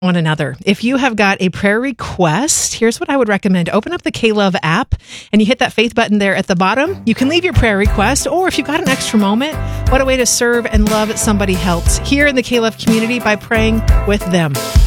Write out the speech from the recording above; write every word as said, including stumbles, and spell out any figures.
one another. If you have got a prayer request, here's what I would recommend. Open up the K-Love app and you hit that faith button there at the bottom. You can leave your prayer request, or if you've got an extra moment, what a way to serve and love somebody else here in the K-Love community by praying with them.